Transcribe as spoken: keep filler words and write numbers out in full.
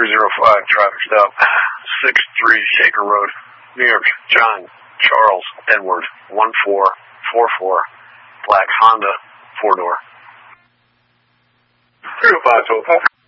three zero five, traffic stop, six three Shaker Road, New York. John, Charles, Edward, one four four four, black Honda, four door. three oh five, twelve.